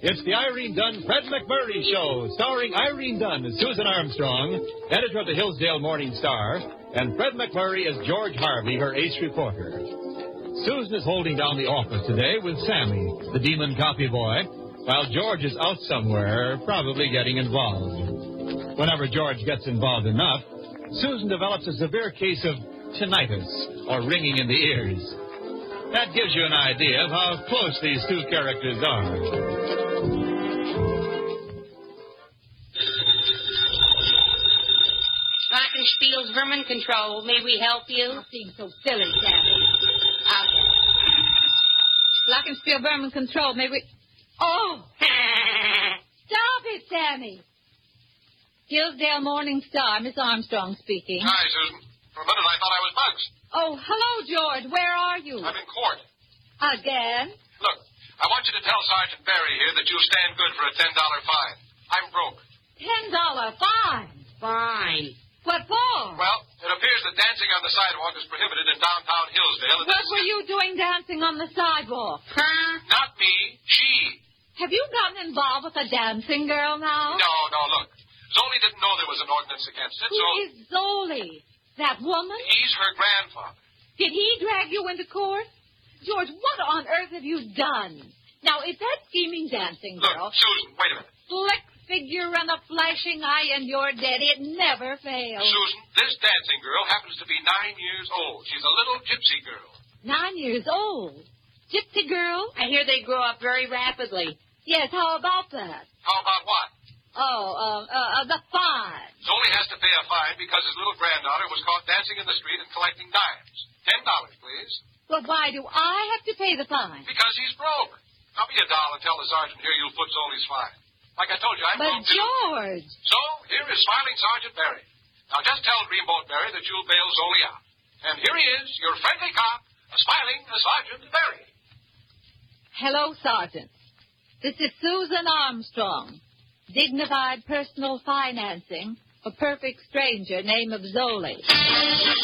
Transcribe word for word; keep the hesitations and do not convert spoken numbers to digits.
It's the Irene Dunn Fred McMurray Show, starring Irene Dunn as Susan Armstrong, editor of the Hillsdale Morning Star, and Fred McMurray as George Harvey, her ace reporter. Susan is holding down the office today with Sammy, the demon copy boy, while George is out somewhere, probably getting involved. Whenever George gets involved enough, Susan develops a severe case of tinnitus, or ringing in the ears. That gives you an idea of how close these two characters are. Glockenspiel's Vermin Control. May we help you? You seem so silly, Sammy. I'll get Glockenspiel Vermin Control. May we... Oh! Stop it, Sammy. Hillsdale Morning Star, Miss Armstrong speaking. Hi, Susan. For a minute I thought I was Bugs. Oh, hello, George. Where are you? I'm in court. Again? Look, I want you to tell Sergeant Barry here that you'll stand good for a ten dollar fine. I'm broke. Ten dollar fine? Fine. What for? Well, it appears that dancing on the sidewalk is prohibited in downtown Hillsdale. And What this... were you doing dancing on the sidewalk? Huh? Not me. She. Have you gotten involved with a dancing girl now? No, no, look. Zoli didn't know there was an ordinance against it, Who so... is Zoli? That woman? He's her grandfather. Did he drag you into court? George, what on earth have you done? Now, if that scheming dancing girl... Look, Susan, wait a minute. Slick figure and a flashing eye and you're dead. It never fails. Susan, this dancing girl happens to be nine years old. She's a little gypsy girl. Nine years old? Gypsy girl? I hear they grow up very rapidly. Yes, how about that? How about what? Oh, uh, uh, uh, the fine. Zoli has to pay a fine because his little granddaughter was caught dancing in the street and collecting dimes. Ten dollars, please. Well, why do I have to pay the fine? Because he's broke. I'll be a doll and tell the sergeant here you'll foot Zoli's fine. Like I told you, I'm But, broke too. George... So, here is smiling Sergeant Barry. Now, just tell Dreamboat Barry that you'll bail Zoli out. And here he is, your friendly cop, a smiling Sergeant Barry. Hello, Sergeant. This is Susan Armstrong. Dignified personal financing. A perfect stranger, name of Zoli.